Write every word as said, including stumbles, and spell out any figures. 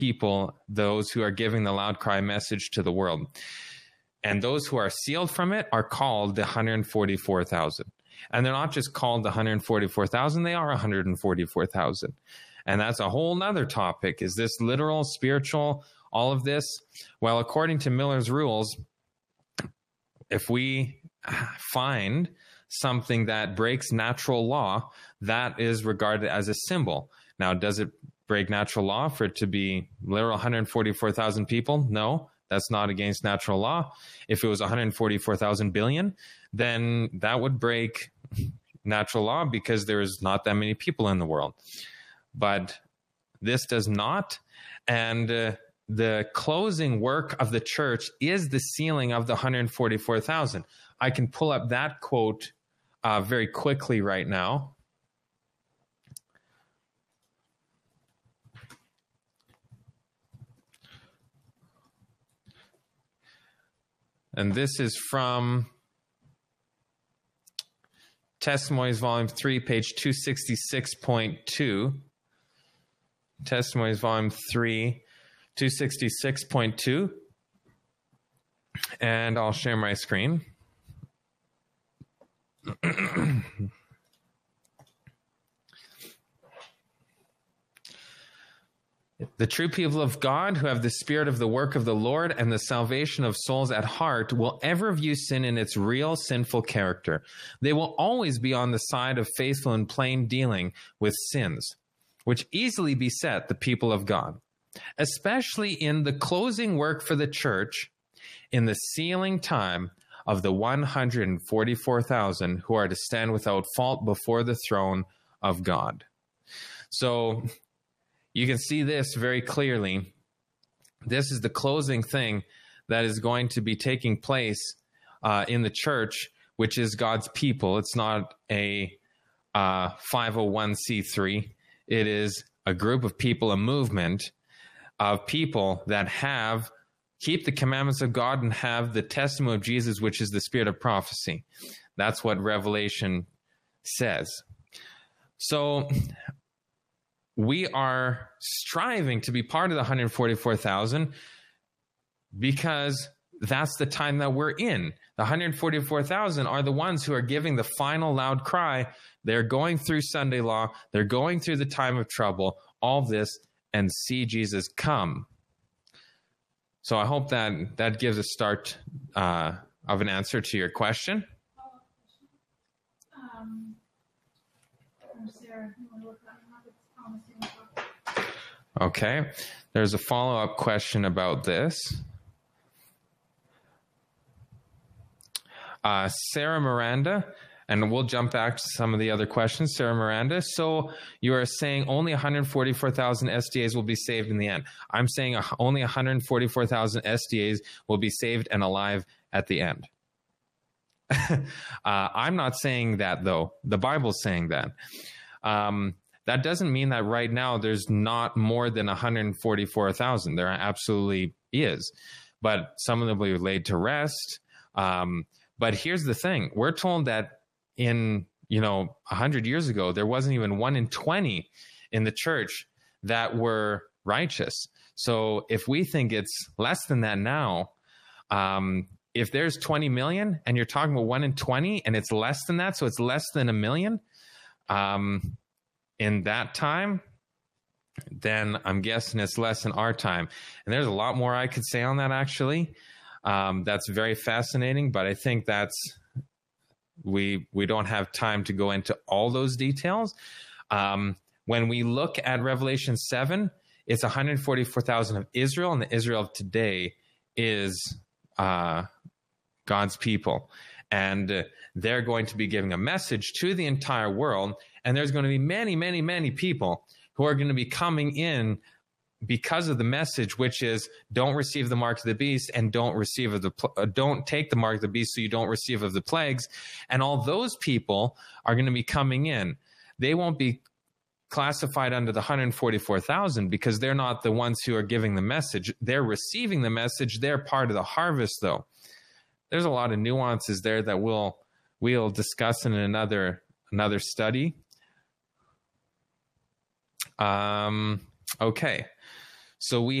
people, those who are giving the loud cry message to the world. And those who are sealed from it are called the one hundred forty-four thousand. And they're not just called the one hundred forty-four thousand, they are one hundred forty-four thousand. And that's a whole nother topic. Is this literal, spiritual, all of this? Well, according to Miller's rules, if we find something that breaks natural law, that is regarded as a symbol. Now, does it break natural law for it to be literal one hundred forty-four thousand people? No, that's not against natural law. If it was one hundred forty-four thousand billion, then that would break natural law because there is not that many people in the world. But this does not. And uh, the closing work of the church is the sealing of the one hundred forty-four thousand. I can pull up that quote uh, very quickly right now. And this is from Testimonies, Volume three, page two sixty-six point two. Testimonies, Volume three, two sixty-six point two. And I'll share my screen. The true people of God who have the spirit of the work of the Lord and the salvation of souls at heart will ever view sin in its real sinful character. They will always be on the side of faithful and plain dealing with sins, which easily beset the people of God, especially in the closing work for the church in the sealing time of the one hundred forty-four thousand who are to stand without fault before the throne of God. So you can see this very clearly. This is the closing thing that is going to be taking place uh, in the church, which is God's people. It's not a uh, five oh one c three. It is a group of people, a movement of people that have, keep the commandments of God and have the testimony of Jesus, which is the spirit of prophecy. That's what Revelation says. So we are striving to be part of the one hundred forty-four thousand because that's the time that we're in. The one hundred forty-four thousand are the ones who are giving the final loud cry. They're going through Sunday law. They're going through the time of trouble, all this, and see Jesus come. So I hope that that gives a start uh, of an answer to your question. Um, Sarah, you want to look at Okay, there's a follow-up question about this. Uh, Sarah Miranda, and we'll jump back to some of the other questions. Sarah Miranda, so you are saying only one hundred forty-four thousand S D As will be saved in the end. I'm saying only one hundred forty-four thousand S D As will be saved and alive at the end. uh, I'm not saying that, though. The Bible's saying that. Um, That doesn't mean that right now there's not more than one hundred forty-four thousand. There absolutely is. But some of them will be laid to rest. Um, but here's the thing. We're told that in, you know, one hundred years ago, there wasn't even one in twenty in the church that were righteous. So if we think it's less than that now, um, if there's twenty million and you're talking about one in twenty and it's less than that, so it's less than a million, um, in that time, then I'm guessing it's less in our time. And there's a lot more I could say on that, actually. Um, that's very fascinating, but I think that's, we we don't have time to go into all those details. Um, when we look at Revelation seven, it's one hundred forty-four thousand of Israel, and the Israel of today is uh, God's people. And uh, they're going to be giving a message to the entire world. And there's going to be many, many, many people who are going to be coming in because of the message, which is don't receive the mark of the beast and don't receive of the uh, don't take the mark of the beast, so you don't receive of the plagues. And all those people are going to be coming in. They won't be classified under the one hundred forty-four thousand because they're not the ones who are giving the message. They're receiving the message. They're part of the harvest, though. There's a lot of nuances there that we'll we'll discuss in another another study. Um, okay, So we